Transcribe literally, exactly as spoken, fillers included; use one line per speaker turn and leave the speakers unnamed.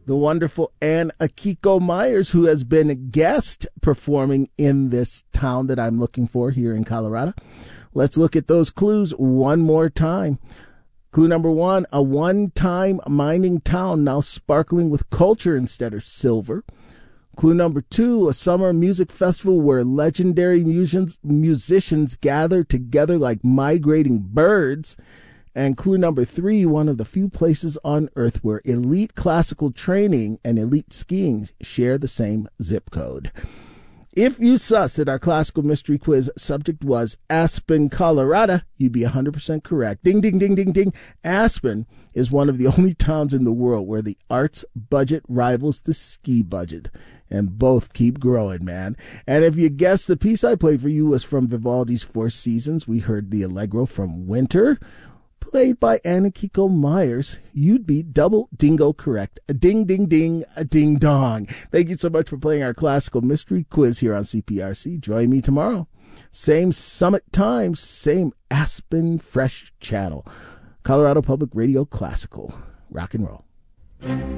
the wonderful Ann Akiko Myers, who has been a guest performing in this town that I'm looking for here in Colorado. Let's look at those clues one more time. Clue number one, a one-time mining town now sparkling with culture instead of silver. Clue number two, a summer music festival where legendary musicians, musicians gather together like migrating birds. And clue number three, one of the few places on Earth where elite classical training and elite skiing share the same zip code. If you sussed that our classical mystery quiz subject was Aspen, Colorado, you'd be one hundred percent correct. Ding, ding, ding, ding, ding. Aspen is one of the only towns in the world where the arts budget rivals the ski budget. And both keep growing, man. And if you guessed the piece I played for you was from Vivaldi's Four Seasons, we heard the Allegro from Winter, played by Ann Akiko Myers, you'd be double dingo correct. A ding, ding, ding, a ding dong. Thank you so much for playing our classical mystery quiz here on C P R C. Join me tomorrow. Same summit time, same Aspen Fresh channel. Colorado Public Radio Classical. Rock and roll.